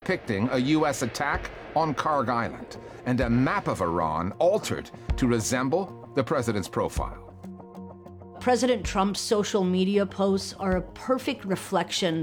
depicting a U.S. attack on Kharg Island and a map of Iran altered to resemble the president's profile. President Trump's social media posts are a perfect reflection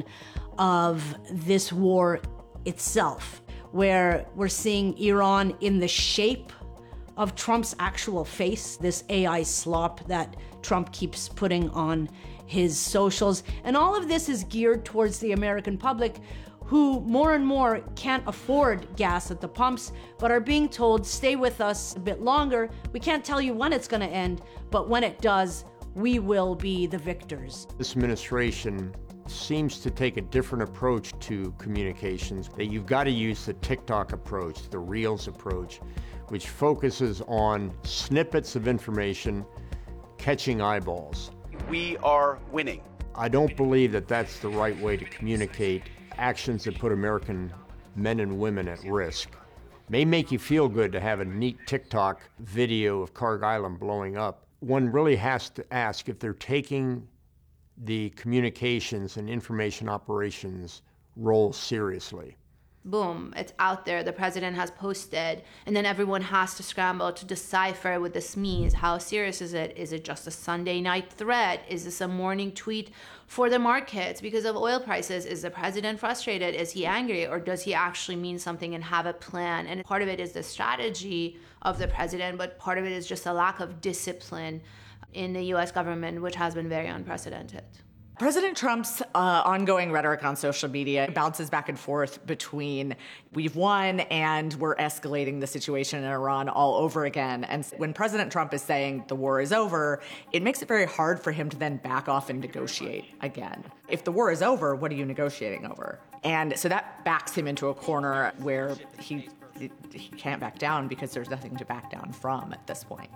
of this war itself, where we're seeing Iran in the shape of Trump's actual face, this AI slop that Trump keeps putting on his socials. And all of this is geared towards the American public, who more and more can't afford gas at the pumps, but are being told, stay with us a bit longer. We can't tell you when it's gonna end, but when it does, we will be the victors. This administration seems to take a different approach to communications, that you've got to use the TikTok approach, the Reels approach, which focuses on snippets of information catching eyeballs. We are winning. I don't believe that that's the right way to communicate actions that put American men and women at risk. May make you feel good to have a neat TikTok video of Kharg Island blowing up. One really has to ask if they're taking the communications and information operations role seriously. Boom, it's out there, the president has posted, and then everyone has to scramble to decipher what this means. How serious is it? Is it just a Sunday night threat? Is this a morning tweet for the markets because of oil prices? Is the president frustrated? Is he angry? Or does he actually mean something and have a plan? And part of it is the strategy of the president, but part of it is just a lack of discipline in the US government, which has been very unprecedented. President Trump's ongoing rhetoric on social media bounces back and forth between we've won and we're escalating the situation in Iran all over again. And when President Trump is saying the war is over, it makes it very hard for him to then back off and negotiate again. If the war is over, what are you negotiating over? And so that backs him into a corner where he can't back down because there's nothing to back down from at this point.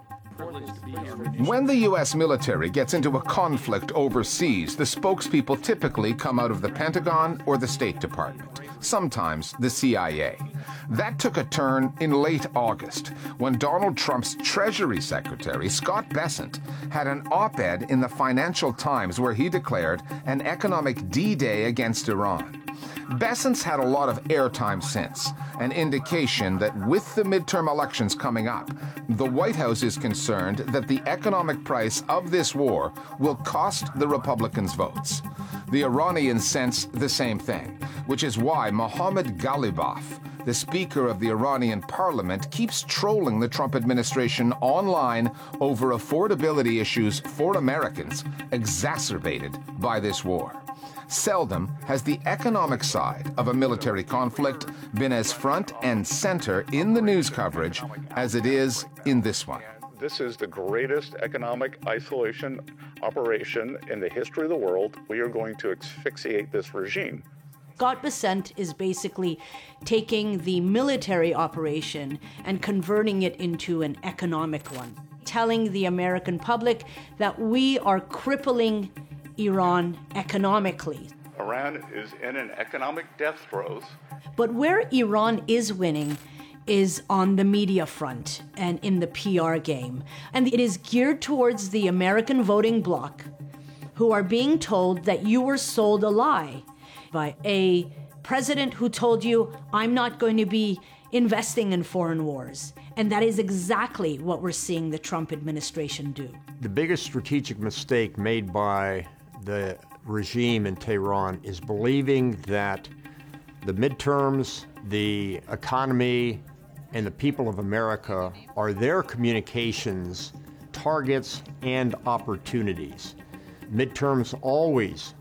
When the U.S. military gets into a conflict overseas, the spokespeople typically come out of the Pentagon or the State Department, sometimes the CIA. That took a turn in late August when Donald Trump's Treasury Secretary, Scott Bessent, had an op-ed in the Financial Times where he declared an economic D-Day against Iran. Bessent's had a lot of airtime since, an indication that with the midterm elections coming up, the White House is concerned that the economic price of this war will cost the Republicans votes. The Iranians sense the same thing, which is why Mohammad Ghalibaf, the Speaker of the Iranian parliament, keeps trolling the Trump administration online over affordability issues for Americans exacerbated by this war. Seldom has the economic side of a military conflict been as front and center in the news coverage as it is in this one. This is the greatest economic isolation operation in the history of the world. We are going to asphyxiate this regime. Scott Bessent is basically taking the military operation and converting it into an economic one, telling the American public that we are crippling Iran economically. Iran is in an economic death throes. But where Iran is winning is on the media front and in the PR game. And it is geared towards the American voting bloc, who are being told that you were sold a lie by a president who told you, I'm not going to be investing in foreign wars. And that is exactly what we're seeing the Trump administration do. The biggest strategic mistake made by the regime in Tehran is believing that the midterms, the economy, and the people of America are their communications targets and opportunities. Midterms always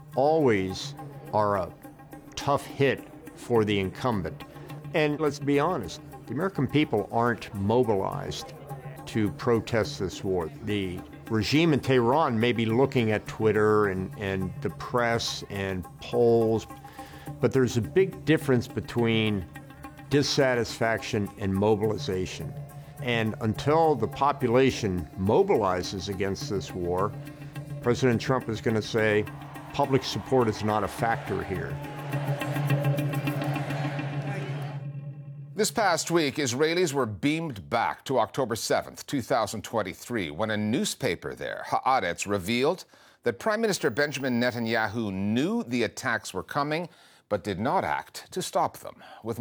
are a tough hit for the incumbent. And let's be honest, the American people aren't mobilized to protest this war. The regime in Tehran may be looking at Twitter and the press and polls, but there's a big difference between dissatisfaction and mobilization. And until the population mobilizes against this war, President Trump is going to say public support is not a factor here. This past week, Israelis were beamed back to October 7th, 2023, when a newspaper there, Haaretz, revealed that Prime Minister Benjamin Netanyahu knew the attacks were coming, but did not act to stop them. With